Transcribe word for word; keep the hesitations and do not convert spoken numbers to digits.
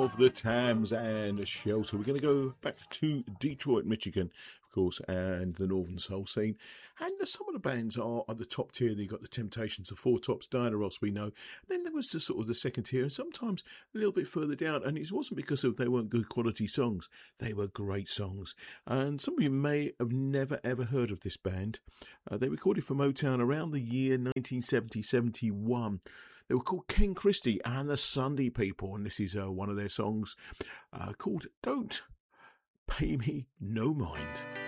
of the Thames and Shelter. We're going to go back to Detroit, Michigan, of course, and the Northern Soul scene. And some of the bands are at the top tier. You've got the Temptations, the Four Tops, Diana Ross, we know. Then there was the sort of the second tier, and sometimes a little bit further down. And it wasn't because of they weren't good quality songs. They were great songs. And some of you may have never, ever heard of this band. Uh, they recorded for Motown around the year nineteen seventy seventy-one. They were called Ken Christy and the Sunday People, and this is uh, one of their songs uh, called Don't Pay Me No Mind.